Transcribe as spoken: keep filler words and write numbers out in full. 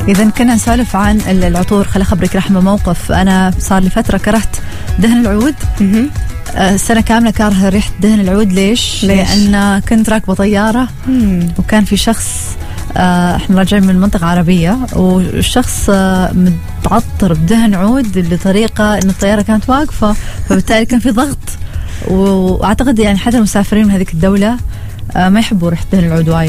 إذا كنا نسولف عن العطور، خلي أخبرك رحمة موقف. أنا صار لي فترة كرهت دهن العود. سنة كاملة كارهة ريحة دهن العود. ليش؟ ليش؟ لأن كنت راكبة طيارة مم. وكان في شخص، آه احنا راجعين من منطقة عربية، والشخص آه متعطر بدهن عود بطريقة ان الطيارة كانت واقفة، فبالتالي كان في ضغط. واعتقد يعني حتى المسافرين من هذيك الدولة آه ما يحبوا ريحة دهن العود وايد.